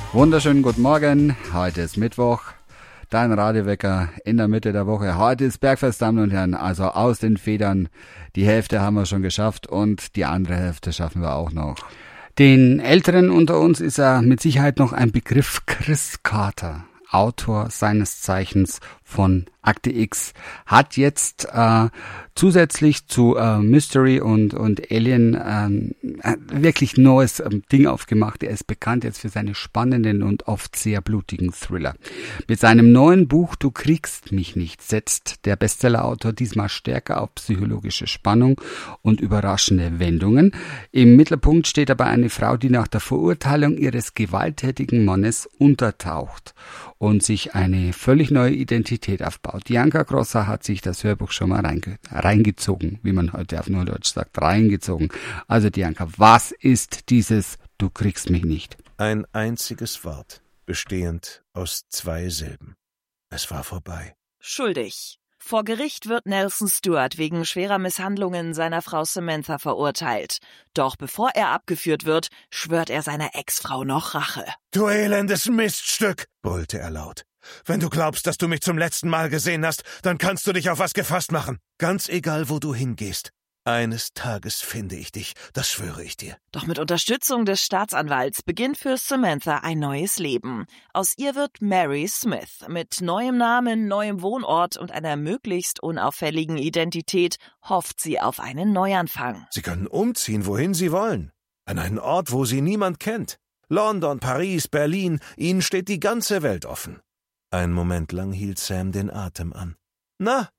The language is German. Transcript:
Wunderschönen guten Morgen, heute ist Mittwoch, dein Radiowecker in der Mitte der Woche. Heute ist Bergfest, Damen und Herren, also aus den Federn. Die Hälfte haben wir schon geschafft und die andere Hälfte schaffen wir auch noch. Den Älteren unter uns ist er mit Sicherheit noch ein Begriff: Chris Carter, Autor seines Zeichens von Akte X, hat jetzt zusätzlich zu Mystery und Alien wirklich neues Ding aufgemacht. Er ist bekannt jetzt für seine spannenden und oft sehr blutigen Thriller. Mit seinem neuen Buch Du kriegst mich nicht setzt der Bestsellerautor diesmal stärker auf psychologische Spannung und überraschende Wendungen. Im Mittelpunkt steht aber eine Frau, die nach der Verurteilung ihres gewalttätigen Mannes untertaucht und sich eine völlig neue Identität aufbaut. Dianka Grosser hat sich das Hörbuch schon mal reingezogen, wie man heute auf Neudeutsch sagt, reingezogen. Also Dianka, was ist dieses Du kriegst mich nicht? Ein einziges Wort, bestehend aus 2 Silben. Es war vorbei. Schuldig. Vor Gericht wird Nelson Stewart wegen schwerer Misshandlungen seiner Frau Samantha verurteilt. Doch bevor er abgeführt wird, schwört er seiner Ex-Frau noch Rache. Du elendes Miststück, brüllte er laut. Wenn du glaubst, dass du mich zum letzten Mal gesehen hast, dann kannst du dich auf was gefasst machen. Ganz egal, wo du hingehst. Eines Tages finde ich dich, das schwöre ich dir. Doch mit Unterstützung des Staatsanwalts beginnt für Samantha ein neues Leben. Aus ihr wird Mary Smith. Mit neuem Namen, neuem Wohnort und einer möglichst unauffälligen Identität hofft sie auf einen Neuanfang. Sie können umziehen, wohin sie wollen. An einen Ort, wo sie niemand kennt. London, Paris, Berlin, ihnen steht die ganze Welt offen. Einen Moment lang hielt Sam den Atem an. Na,